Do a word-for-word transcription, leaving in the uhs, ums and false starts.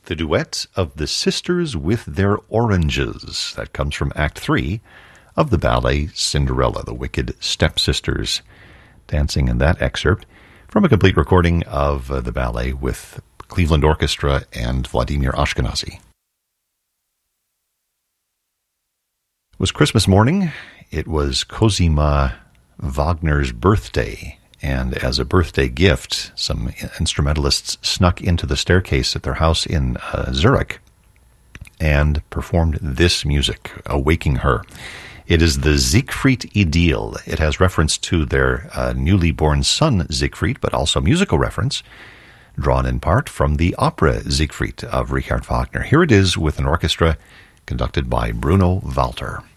The duet of the sisters with their oranges. That comes from Act Three of the ballet Cinderella, the Wicked Stepsisters, dancing in that excerpt from a complete recording of uh, the ballet with Cleveland Orchestra and Vladimir Ashkenazy. It was Christmas morning. It was Cosima Wagner's birthday. And as a birthday gift, some instrumentalists snuck into the staircase at their house in uh, Zurich and performed this music, awaking her. It is the Siegfried Idyll. It has reference to their uh, newly born son, Siegfried, but also musical reference, drawn in part from the opera Siegfried of Richard Wagner. Here it is with an orchestra conducted by Bruno Walter.